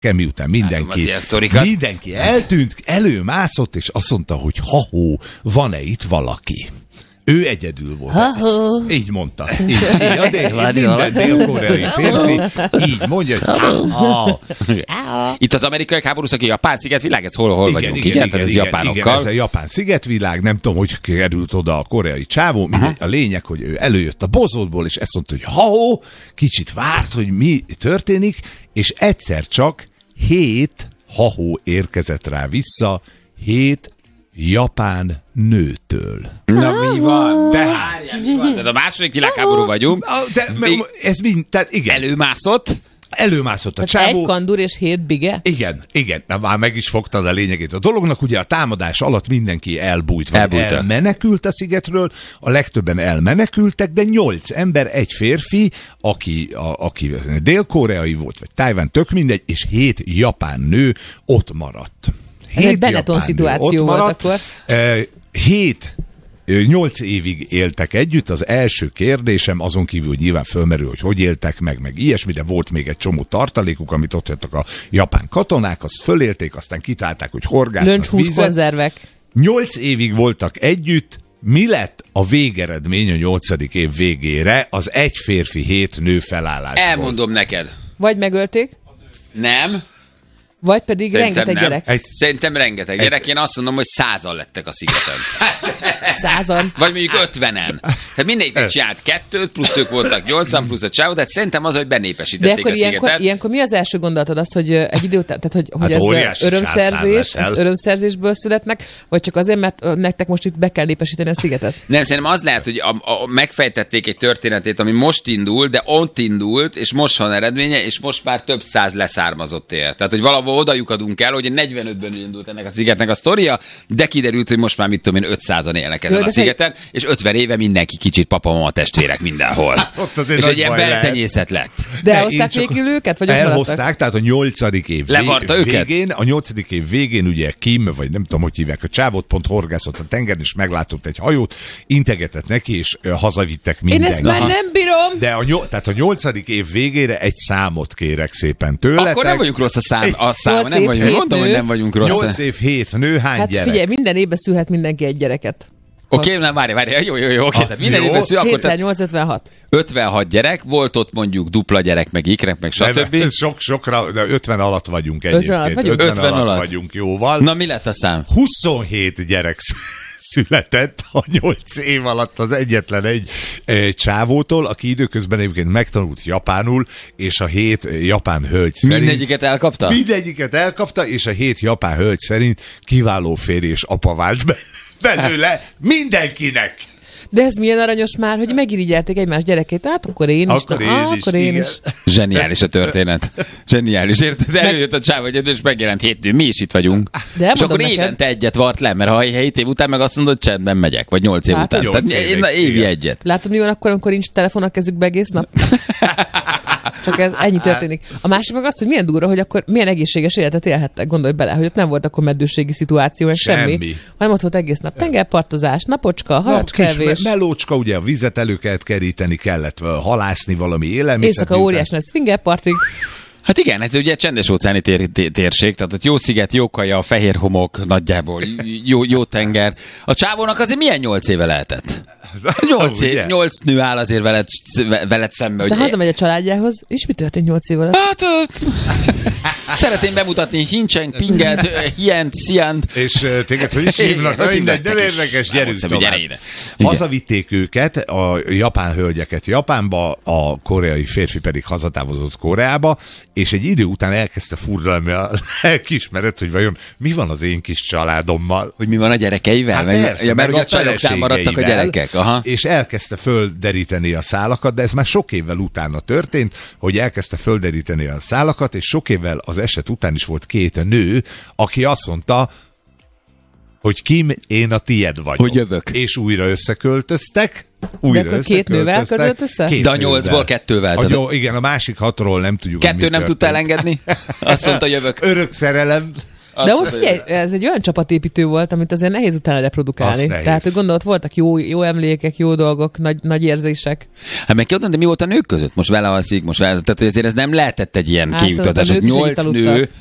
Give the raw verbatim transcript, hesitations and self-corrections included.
miután mindenki, mindenki eltűnt, előmászott, és azt mondta, hogy ha-hó, van-e itt valaki? Ő egyedül volt. Ha-ho. Így mondta. Így, így a dél, minden dél-koreai férfi így mondja, hogy itt az amerikai háborús, aki Japán szigetvilág, ez hol, hol igen, vagyunk, igen, igen, ez igen, igen, ez a Japán szigetvilág, nem tudom, hogy került oda a koreai csávó, mindegy, a lényeg, hogy ő előjött a bozótból, és ezt mondta, hogy ha-ho, kicsit várt, hogy mi történik, és egyszer csak hét ha-ho érkezett rá vissza, hét japán nőtől. Na mi van? De mi van? Tehát a második világháború vagyunk. De, még, ez mind, tehát igen. Előmászott. Előmászott a tehát csávó. Egy kandur és hét bige? Igen, igen. Na, már meg is fogtad a lényegét a dolognak. Ugye a támadás alatt mindenki elbújt, vagy Elbújta. elmenekült a szigetről. A legtöbben elmenekültek, de nyolc ember, egy férfi, aki, a, aki dél-koreai volt, vagy Tajván, tök mindegy, és hét japán nő ott maradt. Ez egy Benetton szituáció volt akkor. Hét, nyolc évig éltek együtt. Az első kérdésem, azon kívül, hogy nyilván fölmerül, hogy hogy éltek meg, meg ilyesmi, de volt még egy csomó tartalékuk, amit ott jöttek a japán katonák, azt fölélték, aztán kitálták, hogy horgásznak Löncshús konzervek. Nyolc évig voltak együtt. Mi lett a végeredmény a nyolcadik év végére az egy férfi, hét nő felállásból? Elmondom neked. Vagy megölték? Nem. Vagy pedig Szerintem rengeteg nem. gyerek. Egy... Szerintem rengeteg egy... gyerek. Én azt mondom, hogy százan lettek a szigeten. Százan. Vagy mondjuk ötvenen. Tehát mindegyik csinált kettőt, plusz ők voltak nyolcan, plusz a csávó, tehát szerintem az, hogy benépesítették de akkor a ilyenkor, szigetet. ilyenkor mi az első gondolatod az, hogy egy idő után, tehát hogy, hogy hát ez örömszerzés, ez örömszerzésből születnek, vagy csak azért, mert nektek most itt be kell népesíteni a szigetet? Nem, szerintem az lehet, hogy a, a, megfejtették egy történetét, ami most indul, de ott indult, és most van eredménye, és most már több száz leszármazott él. Tehát, hogy valahol oda lyukadunk el, hogy negyvenötben indult ennek a szigetnek a sztoria, de kiderült, hogy most már mit tudom én, ötszázan élnek ezen Jó, a szigeten, egy... és ötven éve mindenki kicsit papa-mama testvérek mindenhol. Hát és egy ilyen beltenyészet lett. De elhozták végül őket? Vagy elhozták, tehát a nyolcadik év Levarta vég, őket? végén, a nyolcadik év végén ugye Kim, vagy nem tudom, hogy hívják, a csávót pont horgászott a tengeren, és meglátott egy hajót, integetett neki, és uh, hazavittek mindenki. Én ezt már nem bírom! De a, nyol, tehát a nyolcadik év végére egy számot kérek szépen tőletek. Akkor nem vagyunk rossz a szám, a szám nem vagyunk, mondom, hogy nem vagyunk rossz. nyolc év, hét nő, hány hát gyerek? Figyelj, minden évben szülhet mindenki egy gyereket. Oké, okay, nem, várj, várj, jó, jó, jó, oké, okay, minden évben szül, akkor hétszáznyolc ötvenhat. ötvenhat gyerek, volt ott mondjuk dupla gyerek, meg ikrek, meg stb. Sok, sokra, de ötven alatt vagyunk egyébként. ötven alatt vagyunk? ötven ötven alatt alatt vagyunk jóval. Na, mi lett a szám? huszonhét gyerek született a nyolc év alatt az egyetlen egy e, csávótól, aki időközben egyébként megtanult japánul, és a hét japán hölgy szerint... Mindegyiket elkapta? Mindegyiket elkapta, és a hét japán hölgy szerint kiváló férj és apa vált be, belőle mindenkinek. De ez milyen aranyos már, hogy megirigyelték egymás gyerekét, hát akkor én is. Akkor na, én is, akkor én igen. is. Zseniális a történet. Zseniális, érted? Előjött a csáv, hogy és megjelent hét nő, mi is itt vagyunk. De és akkor neked... évente egyet vart le, mert ha hét év után meg azt mondod, csendben megyek, vagy nyolc év Látod? után. Tehát évek, évi igen. egyet. Látod, mi van akkor, amikor nincs telefon a kezükbe egész nap? Csak ez, ennyi történik. A másik meg az, hogy milyen durva, hogy akkor milyen egészséges életet élhettek, gondolj bele, hogy ott nem volt akkor meddőségi szituáció, meg semmi, semmi, hanem ott volt egész nap tengerpartozás, napocska, halacskevés. Melócska, ugye a vizet elő kellett keríteni, kellett halászni valami élelmiszert. Éjszaka óriás lesz fingerpartig. Hát igen, ez ugye csendes óceáni tér, tér, térség, tehát ott jó sziget, jó kaja, fehér homok, nagyjából jó, jó tenger. A csávónak azért milyen nyolc éve lehetett? Nyolc, év, nyolc nő áll azért veled, veled szembe. Aztán hazamegy a családjához, és mi történt nyolc év alatt? Hát, szeretném bemutatni Hincseng, Pinget, Hient, Sziant. És téged, hogy is hívnak? Na, mindegy, nem érdekes, gyerünk tovább. Hazavitték őket, a japán hölgyeket Japánba, a koreai férfi pedig hazatávozott Koreába, és egy idő után elkezdte furralni a lelkiismeret, hogy vajon mi van az én kis családommal. Hogy mi van a gyerekeivel? Hát meg, persze, ja, mert meg ugye a csajoknál maradtak a gyerekek. Aha. És elkezdte földeríteni a szálakat, de ez már sok évvel utána történt, hogy elkezdte földeríteni a szálakat, és sok évvel az eset után is volt két nő, aki azt mondta, hogy Kim, én a tied vagyok. Hogy jövök. És újra összeköltöztek. Újra de akkor két nővel kötött össze? De a nyolcból kettővel. A nyol, igen, a másik hatról nem tudjuk. Kettő nem tudta elengedni? Azt mondta, jövök. Örök szerelem. De most figyelj, ez egy olyan csapatépítő volt, amit azért nehéz utána reprodukálni. Tehát, hogy gondolod, voltak jó, jó emlékek, jó dolgok, nagy, nagy érzések. Hát meg kell mondani, de mi volt a nők között? Most vele alszik, most vele, tehát azért ez nem lehetett egy ilyen hát, kiutazás, hogy nyolc nő